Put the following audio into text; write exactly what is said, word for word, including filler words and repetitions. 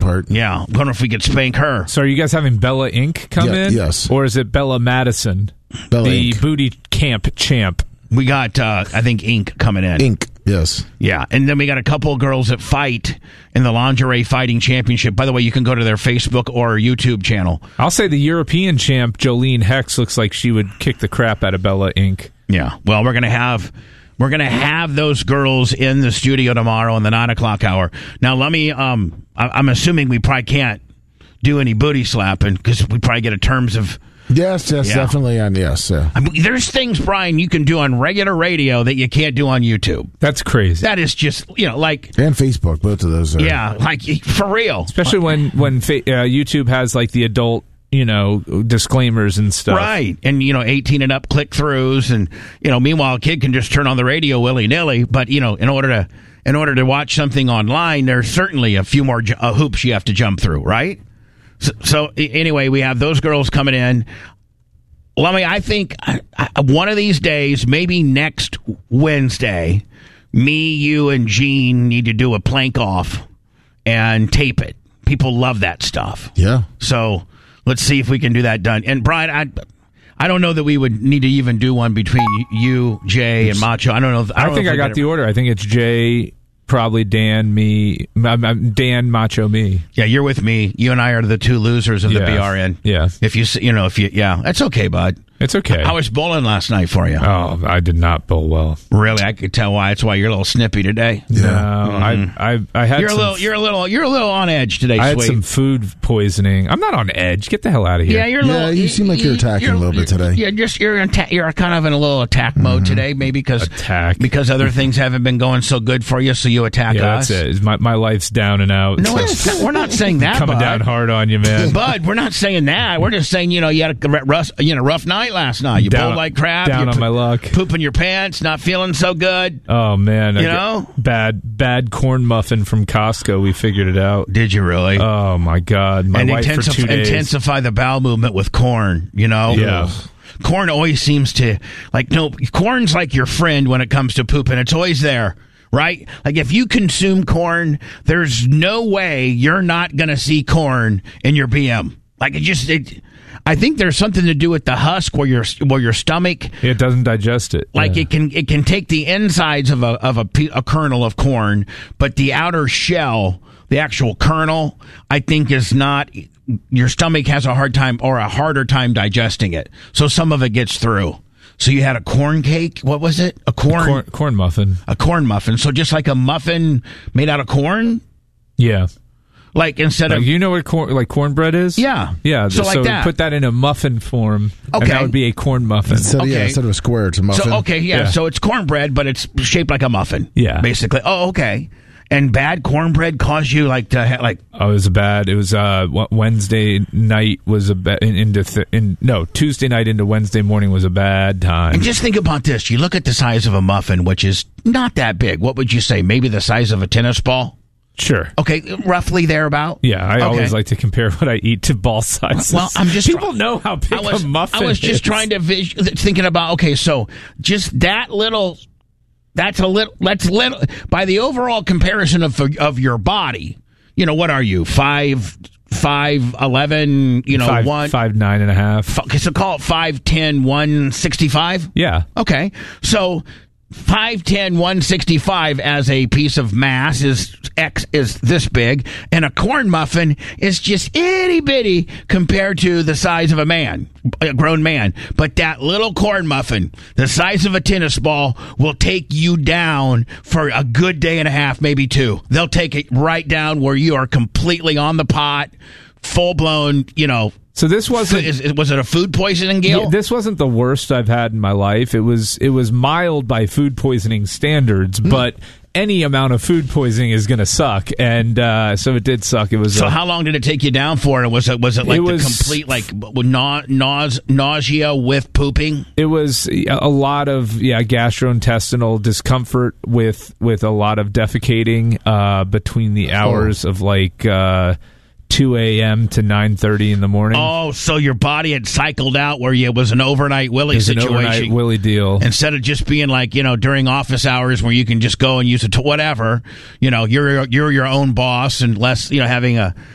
part. Yeah, I wonder if we could spank her. So are you guys having Bella Incorporated come Yeah, in? yes. Or is it Bella Madison, Bella the Incorporated. booty camp champ? We got, uh, I think, Ink coming in. Ink, yes. Yeah, and then we got a couple of girls that fight in the Lingerie Fighting Championship. By the way, you can go to their Facebook or YouTube channel. I'll say the European champ, Jolene Hex, looks like she would kick the crap out of Bella Incorporated. Yeah, well, we're gonna have we're gonna have those girls in the studio tomorrow in the nine o'clock hour. Now, let me. Um, I, I'm assuming we probably can't do any booty slapping because we probably get a terms of. Yes, yes, Yeah. definitely, and yes. Yeah. I mean, there's things, Brian, you can do on regular radio that you can't do on YouTube. That's crazy. That is just, you know, like, And Facebook, both of those are. yeah, like for real. Especially when, when fa- uh, YouTube has like the adult, you know, disclaimers and stuff. Right. And, you know, eighteen and up click throughs. And, you know, meanwhile, a kid can just turn on the radio willy nilly. But, you know, in order to in order to watch something online, there's certainly a few more ju- uh, hoops you have to jump through, right? So, so anyway, we have those girls coming in. Let me, I think I, I, one of these days, maybe next Wednesday, me, you, and Gene need to do a plank off and tape it. People love that stuff. Yeah. So let's see if we can do that done. And Brian, I, I don't know that we would need to even do one between you, Jay, and Macho. I don't know. If, I, I, don't think know if I we got could the ever- order. I think it's Jay, probably Dan, me, um, um, Dan, Macho, me. Yeah, you're with me. You and I are the two losers of the Yeah. B R N. Yeah. If you, s- you know, if you, yeah, that's okay, bud. It's okay. I was bowling last night for you. Oh, I did not bowl well. Really, I could tell why. That's why you're a little snippy today. No, I, I, I had You're a some, little, you're a little, you're a little on edge today, I had sweet. some food poisoning. I'm not on edge. Get the hell out of here. Yeah, you're a Yeah, little. you seem like you're attacking a little bit today. Yeah, just you're in ta- you're kind of in a little attack mode today, maybe because Attack. because other things haven't been going so good for you, so you attack Yeah, us. that's it. It's My, my life's down and out. No, it's not, we're not saying that, Coming bud. down hard on you, man. Bud, we're not saying that. We're just saying, you know, you had a rough, you know, rough night last night. You Down- bowled like crap. down you're on my luck. Pooping your pants, not feeling so good. Oh man, I You get- know? bad bad corn muffin from Costco. We figured it out. Did you really? Oh my god, my and wife intensif- for two days. intensify the bowel movement with corn, you know? Yeah. Corn always seems to, like, no, corn's like your friend when it comes to pooping. It's always there, right? Like, if you consume corn, there's no way you're not going to see corn in your B M. Like, it just, it, I think there's something to do with the husk where your, where your stomach, It doesn't digest it. like Yeah. it can it can take the insides of a of a, pe- a kernel of corn, but the outer shell, the actual kernel, I think is not. Your stomach has a hard time or a harder time digesting it, so some of it gets through. So you had a corn cake. What was it? A corn corn, corn muffin. a corn muffin. So just like a muffin made out of corn, Yeah. like instead Like, of you know what corn, like cornbread is? Yeah. Yeah. So like that. put that in a muffin form, and Okay. that would be a corn muffin. So, yeah, Okay. instead of a square, it's a muffin. so okay yeah, Yeah. So it's cornbread, but it's shaped like a muffin. Yeah. basically. Oh, okay. And bad cornbread cause you like to ha- like Oh, it was a bad. It was uh w- Wednesday night was a bad into th- in no Tuesday night into Wednesday morning was a bad time. And just think about this. You look at the size of a muffin, which is not that big. What would you say? Maybe the size of a tennis ball? Sure. Okay, roughly thereabout? Yeah, I Okay. always like to compare what I eat to ball sizes. Well, I'm just people know how big I was, a muffin I was just is. trying to vis- thinking about, okay, so just that little, that's a little, that's little, by the overall comparison of of your body, you know, what are you? Five, five, eleven, you know, five, one. five nine and a half. Okay, so call it five, ten, one sixty-five? Yeah. Okay, so five ten, one sixty-five as a piece of mass is X is this big, and a corn muffin is just itty bitty compared to the size of a man, a grown man. But that little corn muffin, the size of a tennis ball, will take you down for a good day and a half, maybe two. They'll take it right down where you are completely on the pot, full blown, you know. So this wasn't. Is, is- was it a food poisoning, Gil? Yeah, this wasn't the worst I've had in my life. It was it was mild by food poisoning standards, Hmm. but any amount of food poisoning is going to suck, and uh, so it did suck. It was So a, how long did it take you down for? And was it was it like It was- the complete like na- nause- nausea with pooping? it was a lot of yeah gastrointestinal discomfort with with a lot of defecating uh, between the hours of like uh, two a.m. to nine thirty in the morning. Oh, so your body had cycled out where you, it was an overnight willy It was an situation. overnight willy deal. Instead of just being like, you know, during office hours where you can just go and use it to whatever, you know, you're you're your own boss and less, you know, having a